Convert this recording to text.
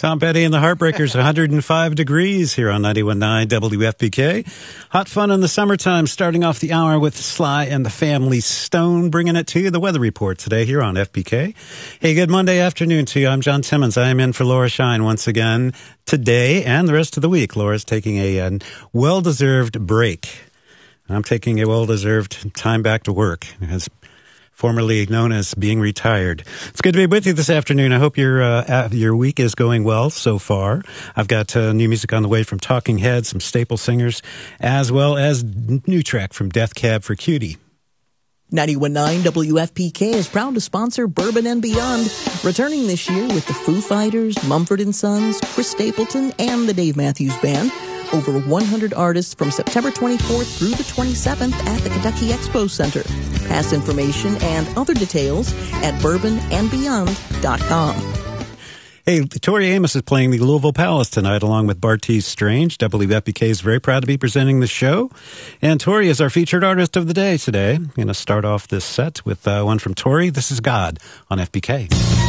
Tom Petty and the Heartbreakers, 105 degrees here on 91.9 WFPK. Hot fun in the summertime, starting off the hour with Sly and the Family Stone, bringing it to you, the weather report today here on FPK. Hey, good Monday afternoon to you. I'm John Timmons. I am in for Laura Shine once again today and the rest of the week. Laura's taking a well-deserved break. I'm taking a well-deserved time back to work, as formerly known as being retired. It's good to be with you this afternoon. I hope your week is going well so far. I've got new music on the way from Talking Heads, some staple singers, as well as new track from Death Cab for Cutie. 91.9 WFPK is proud to sponsor Bourbon and Beyond, returning this year with the Foo Fighters, Mumford & Sons, Chris Stapleton, and the Dave Matthews Band. Over 100 artists from September 24th through the 27th at the Kentucky Expo Center. Past information and other details at bourbonandbeyond.com. Hey, Tori Amos is playing the Louisville Palace tonight along with Bartees Strange. WFPK is very proud to be presenting the show. And Tori is our featured artist of the day today. I'm going to start off this set with one from Tori. This is God on FPK.